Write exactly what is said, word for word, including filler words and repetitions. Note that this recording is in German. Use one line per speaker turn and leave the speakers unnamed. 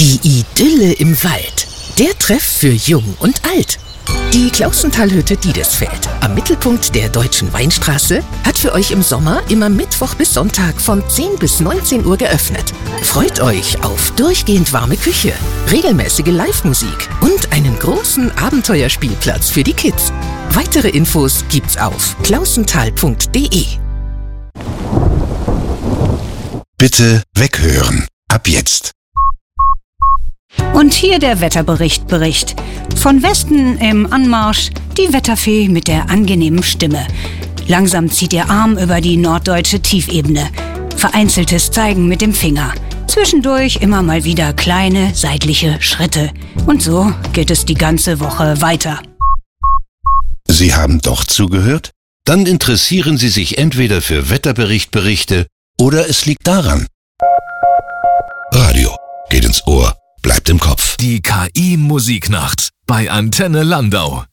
Die Idylle im Wald. Der Treff für Jung und Alt. Die Klausentalhütte Diedesfeld am Mittelpunkt der Deutschen Weinstraße hat für euch im Sommer immer Mittwoch bis Sonntag von zehn bis neunzehn Uhr geöffnet. Freut euch auf durchgehend warme Küche, regelmäßige Live-Musik und einen großen Abenteuerspielplatz für die Kids. Weitere Infos gibt's auf klausental punkt de.
Bitte weghören. Ab jetzt.
Und hier der Wetterbericht Bericht. Von Westen im Anmarsch die Wetterfee mit der angenehmen Stimme. Langsam zieht ihr Arm über die norddeutsche Tiefebene. Vereinzeltes Zeigen mit dem Finger. Zwischendurch immer mal wieder kleine seitliche Schritte. Und so geht es die ganze Woche weiter.
Sie haben doch zugehört? Dann interessieren Sie sich entweder für Wetterberichtberichte oder es liegt daran. Radio geht ins Ohr, bleibt im Kopf.
Die K I-Musiknacht bei Antenne Landau.